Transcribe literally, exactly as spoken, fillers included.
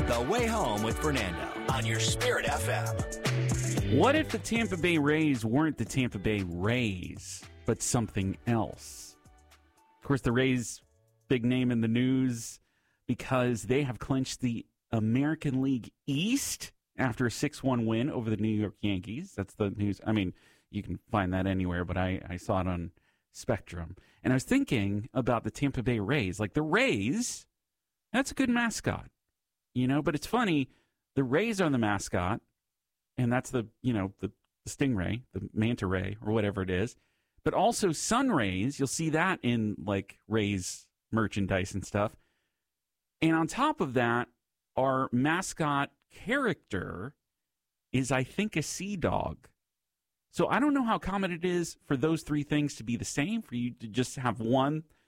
The Way Home with Fernando on your Spirit F M. What if the Tampa Bay Rays weren't the Tampa Bay Rays, but something else? Of course, the Rays, big name in the news because they have clinched the American League East after a six one win over the New York Yankees. That's the news. I mean, you can find that anywhere, but I, I saw it on Spectrum. And I was thinking about the Tampa Bay Rays. Like, the Rays, that's a good mascot, you know? But it's funny, the Rays are the mascot, and that's the, you know, the, the stingray, the manta ray, or whatever it is. But also sun rays, you'll see that in, like, Rays merchandise and stuff. And on top of that, our mascot character is, I think, a sea dog. So I don't know how common it is for those three things to be the same, for you to just have one